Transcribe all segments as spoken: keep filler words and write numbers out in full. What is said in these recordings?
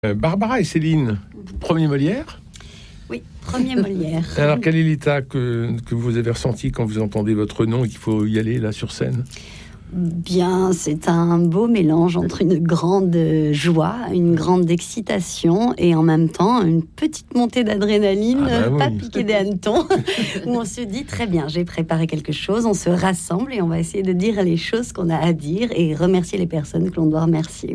Euh, Barbara et Céline, premier Molière. Oui, premier Molière. Alors, quel est l'état que, que vous avez ressenti quand vous entendez votre nom et qu'il faut y aller là sur scène ? Bien, c'est un beau mélange entre une grande joie, une grande excitation et en même temps une petite montée d'adrénaline, ah bah pas oui. piquée des hannetons, où on se dit très bien, j'ai préparé quelque chose, on se rassemble et on va essayer de dire les choses qu'on a à dire et remercier les personnes que l'on doit remercier.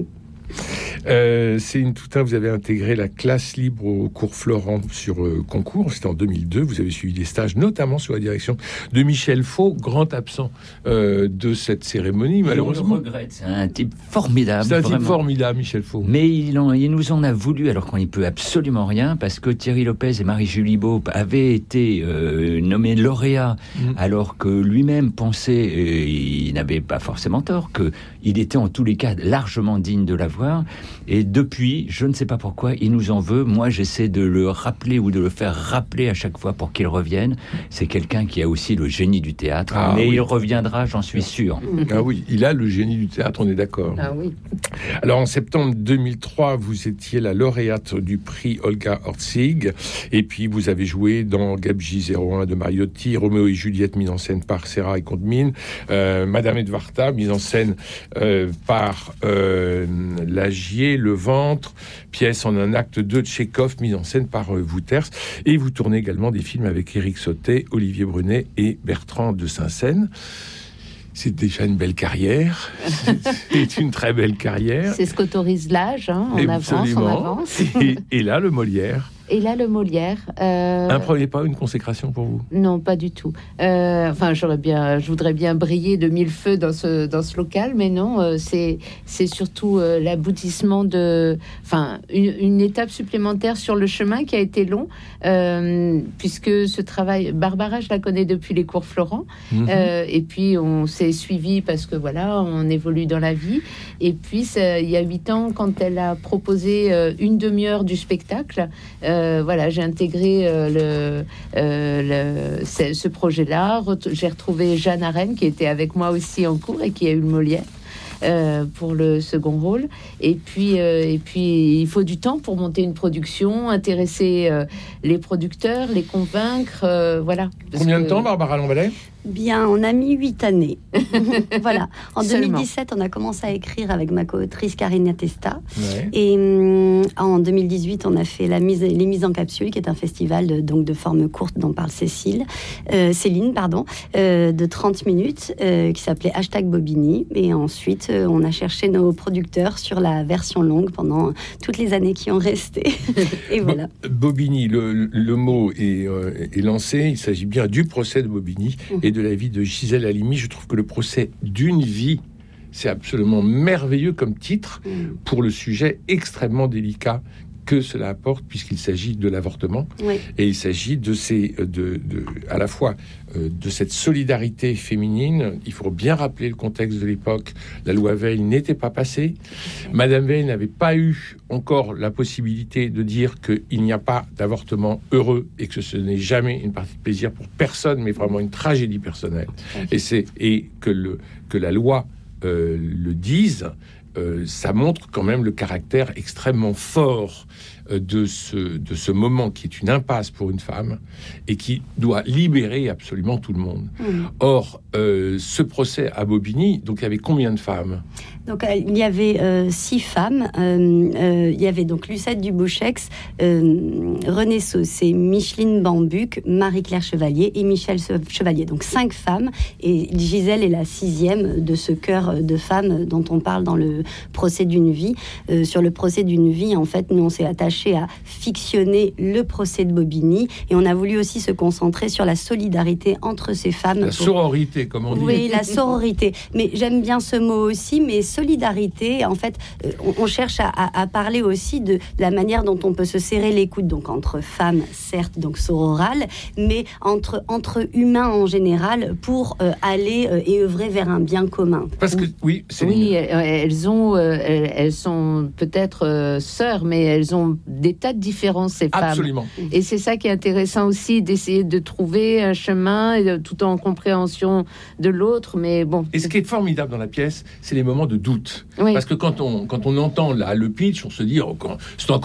Euh, Céline Toutain, vous avez intégré la classe libre au cours Florent sur euh, concours, c'était en deux mille deux, vous avez suivi des stages notamment sous la direction de Michel Faux, grand absent euh, de cette cérémonie, malheureusement. On le regrette, c'est un type formidable. C'est un vraiment. type formidable, Michel Faux. Mais il, en, il nous en a voulu alors qu'on n'y peut absolument rien, parce que Thierry Lopez et Marie-Julie Beau avaient été euh, nommés lauréats, mmh. alors que lui-même pensait, et il n'avait pas forcément tort, qu'il était en tous les cas largement digne de l'avoir. Et depuis, je ne sais pas pourquoi, il nous en veut. Moi, j'essaie de le rappeler ou de le faire rappeler à chaque fois pour qu'il revienne. C'est quelqu'un qui a aussi le génie du théâtre, ah, mais oui. il reviendra, j'en suis sûr. Ah oui, il a le génie du théâtre, on est d'accord. Ah oui. Alors, en septembre deux mille trois, vous étiez la lauréate du prix Olga Ortzig, et puis vous avez joué dans Gabji zéro un de Mariotti, Roméo et Juliette, mise en scène par Serra et Condamine, euh, Madame Edvarda, mise en scène euh, par euh, Lagier, Le Ventre, pièce en un acte de Tchekhov, mise en scène par euh, Wouters. Et vous tournez également des films avec Éric Sautet, Olivier Brunet et Bertrand de Saint-Seine. C'est déjà une belle carrière. C'est une très belle carrière. C'est ce qu'autorise l'âge, hein, on avance, Absolument. on avance. Et, et là, le Molière. Et là, le Molière. Euh... Un premier pas, une consécration pour vous ? Non, pas du tout. Euh, enfin, j'aurais bien, je voudrais bien briller de mille feux dans ce dans ce local, mais non, euh, c'est c'est surtout euh, l'aboutissement de, enfin, une, une étape supplémentaire sur le chemin qui a été long, euh, puisque ce travail, Barbara, je la connais depuis les cours Florent, mm-hmm. euh, et puis on s'est suivi parce que voilà, on évolue dans la vie, et puis ça, il y a huit ans, quand elle a proposé euh, une demi-heure du spectacle. Euh, Euh, voilà, j'ai intégré euh, le, euh, le, ce, ce projet-là. Ret- j'ai retrouvé Jeanne Arène qui était avec moi aussi en cours et qui a eu le Molière euh, pour le second rôle. Et puis, euh, et puis, il faut du temps pour monter une production, intéresser euh, les producteurs, les convaincre. Euh, voilà. Combien que... de temps, Barbara Lambalet ? Bien, on a mis huit années. Voilà. En Seulement. deux mille dix-sept, on a commencé à écrire avec ma co-autrice Karina Testa. Ouais. Et hum, en deux mille dix-huit, on a fait la mise, les Mises en Capsule, qui est un festival de, donc de forme courte dont parle Cécile, euh, Céline, pardon, euh, de trente minutes, euh, qui s'appelait Hashtag Bobigny. Et ensuite, euh, on a cherché nos producteurs sur la version longue pendant toutes les années qui ont resté. Et voilà. Bo- Bobigny, le, le mot est, euh, est lancé. Il s'agit bien du procès de Bobigny mmh. et de la vie de Gisèle Halimi. Je trouve que le procès d'une vie, c'est absolument merveilleux comme titre mmh. pour le sujet extrêmement délicat que cela apporte, puisqu'il s'agit de l'avortement, oui. et il s'agit de ces, de, de, à la fois euh, de cette solidarité féminine. Il faut bien rappeler le contexte de l'époque. La loi Veil n'était pas passée. Madame Veil n'avait pas eu encore la possibilité de dire qu'il n'y a pas d'avortement heureux et que ce n'est jamais une partie de plaisir pour personne, mais vraiment une tragédie personnelle. Okay. Et, c'est, et que, le, que la loi euh, le dise. Euh, ça montre quand même le caractère extrêmement fort euh, de, ce, de ce moment qui est une impasse pour une femme et qui doit libérer absolument tout le monde. Mmh. Or, euh, ce procès à Bobigny, donc il y avait combien de femmes ? Donc, euh, il y avait euh, six femmes. Euh, euh, il y avait donc Lucette Dubouchex, euh, Renée Saucé, Micheline Bambuc, Marie-Claire Chevalier et Michel Chevalier. Donc, cinq femmes. Et Gisèle est la sixième de ce chœur de femmes dont on parle dans le procès d'une vie. Euh, sur le procès d'une vie, en fait, nous, on s'est attaché à fictionner le procès de Bobigny. Et on a voulu aussi se concentrer sur la solidarité entre ces femmes. La pour... sororité, comme on dit. Oui, la sororité. Mais j'aime bien ce mot aussi, mais solidarité, en fait, euh, on, on cherche à, à, à parler aussi de la manière dont on peut se serrer les coudes, donc entre femmes, certes, donc sororales, mais entre, entre humains en général, pour euh, aller euh, et œuvrer vers un bien commun. Parce que, oui, c'est oui, elles, elles ont sont, euh, elles, elles sont peut-être euh, sœurs, mais elles ont des tas de différences, ces femmes. Absolument. Et c'est ça qui est intéressant aussi, d'essayer de trouver un chemin, et de, tout en compréhension de l'autre. Mais bon. Et ce qui est formidable dans la pièce, c'est les moments de doute. Oui. Parce que quand on, quand on entend là, le pitch, on se dit, oh, quand, c'est encore